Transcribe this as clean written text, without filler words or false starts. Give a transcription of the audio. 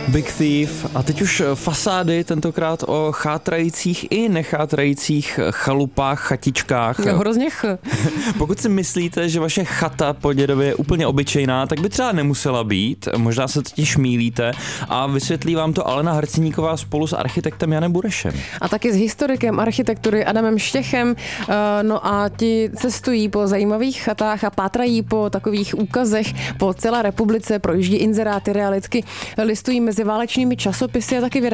Big Thief a teď už fasády, tentokrát o chátrajících i nechátrajících chalupách, chatičkách. Hrozně Pokud si myslíte, že vaše chata po dědově je úplně obyčejná, tak by třeba nemusela být, možná se totiž mýlíte a vysvětlí vám to Alena Hrcníková spolu s architektem Janem Burešem. A taky s historikem architektury Adamem Štěchem. No a ti cestují po zajímavých chatách a pátrají po takových úkazech po celé republice, projíždí inzeráty, realitky, listují mezi válečnými časopisy a taky